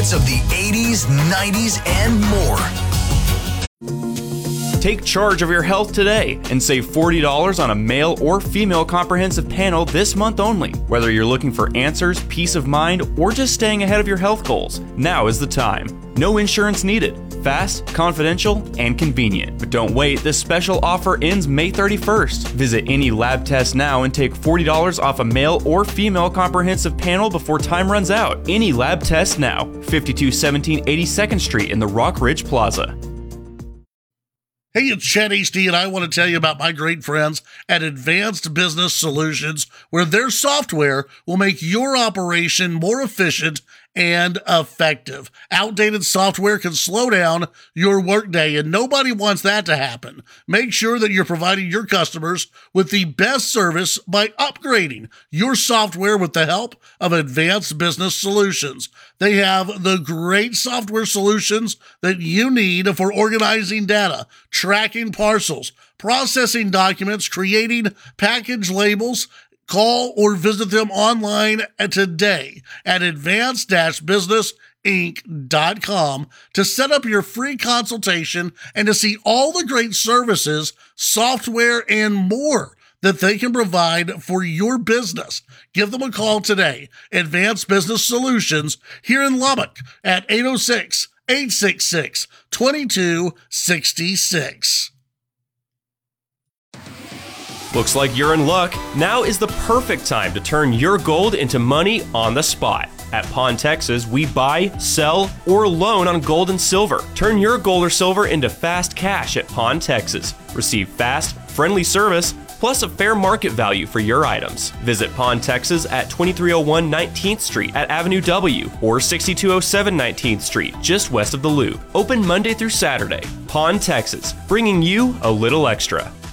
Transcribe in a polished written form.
hits of the 80s, 90s, and more. Take charge of your health today and save $40 on a male or female comprehensive panel this month only. Whether you're looking for answers, peace of mind, or just staying ahead of your health goals, now is the time. No insurance needed. Fast, confidential, and convenient. But don't wait, this special offer ends May 31st. Visit any lab test now and take $40 off a male or female comprehensive panel before time runs out. Any lab test now. 5217 82nd Street in the Rock Ridge Plaza. Hey, it's Chad HD, and I want to tell you about my great friends at Advanced Business Solutions, where their software will make your operation more efficient and effective. Outdated software can slow down your workday, and nobody wants that to happen. Make sure that you're providing your customers with the best service by upgrading your software with the help of Advanced Business Solutions. They have the great software solutions that you need for organizing data, tracking parcels, processing documents, creating package labels. Call or visit them online today at advanced-businessinc.com to set up your free consultation and to see all the great services, software, and more that they can provide for your business. Give them a call today. Advanced Business Solutions here in Lubbock at 806-866-2266. Looks like you're in luck. Now is the perfect time to turn your gold into money on the spot. At Pawn Texas, we buy, sell, or loan on gold and silver. Turn your gold or silver into fast cash at Pawn Texas. Receive fast, friendly service, plus a fair market value for your items. Visit Pawn Texas at 2301 19th Street at Avenue W or 6207 19th Street, just west of the Loop. Open Monday through Saturday. Pawn Texas, bringing you a little extra.